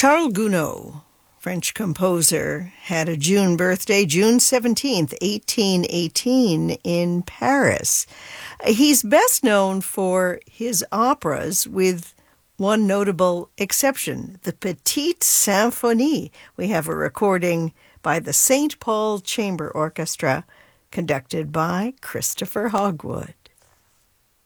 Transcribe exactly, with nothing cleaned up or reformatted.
Charles Gounod, French composer, had a June birthday, June seventeenth, eighteen eighteen, in Paris. He's best known for his operas, with one notable exception, the Petite Symphonie. We have a recording by the Saint Paul Chamber Orchestra, conducted by Christopher Hogwood.